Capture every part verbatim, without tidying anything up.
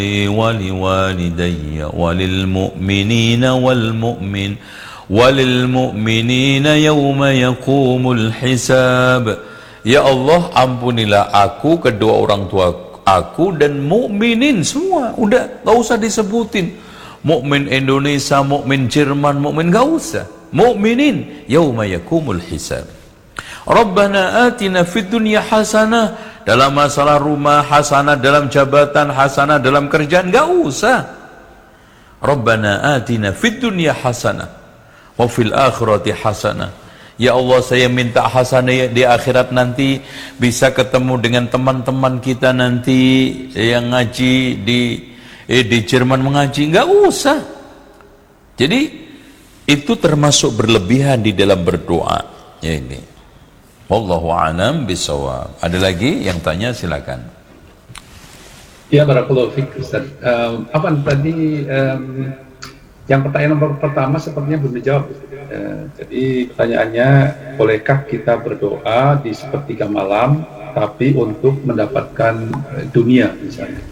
ولوالدي وللمؤمنين والمؤمن وللمؤمنين يوم يقوم الحساب. Ya Allah, ampunilah aku, kedua orang tua aku, dan mukminin semua. Udah, gak usah disebutin. Mukmin Indonesia, mukmin Jerman, mukmin, gak usah. Mukminin yauma yakumul hisab. Rabbana atina fid dunya hasanah. Dalam masalah rumah hasanah, dalam jabatan hasanah, dalam kerjaan gak usah. Rabbana atina fid dunya hasanah wa fil akhirati hasanah. Ya Allah, saya minta hasanah di akhirat nanti, bisa ketemu dengan teman-teman kita nanti yang ngaji di eh, di Jerman mengaji, gak usah. Jadi itu termasuk berlebihan di dalam berdoa. Ya ini. Wallahu a'lam bishawab. Ada lagi yang tanya, silakan. Ya, barakallahu fiik Ustaz. Um, apa tadi um, yang pertanyaan nomor pertama sepertinya belum dijawab. Uh, jadi pertanyaannya, bolehkah kita berdoa di sepertiga malam tapi untuk mendapatkan dunia misalnya?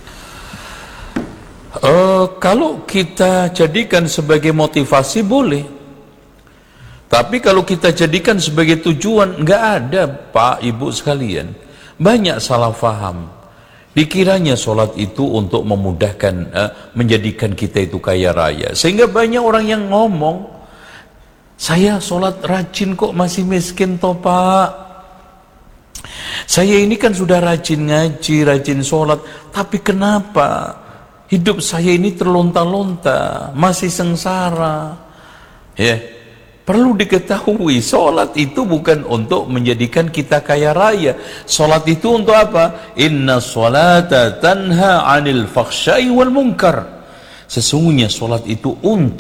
Uh, kalau kita jadikan sebagai motivasi boleh. Tapi kalau kita jadikan sebagai tujuan, nggak ada, Pak, Ibu sekalian. Banyak salah faham. Dikiranya sholat itu untuk memudahkan, uh, menjadikan kita itu kaya raya. Sehingga banyak orang yang ngomong, saya sholat rajin kok masih miskin toh, Pak. Saya ini kan sudah rajin ngaji, rajin sholat, tapi kenapa hidup saya ini terlonta-lonta, masih sengsara? Ya. Yeah. Perlu diketahui, sholat itu bukan untuk menjadikan kita kaya raya. Sholat itu untuk apa? Inna sholata tanha anil fakhsyai wal munkar. Sesungguhnya sholat itu untuk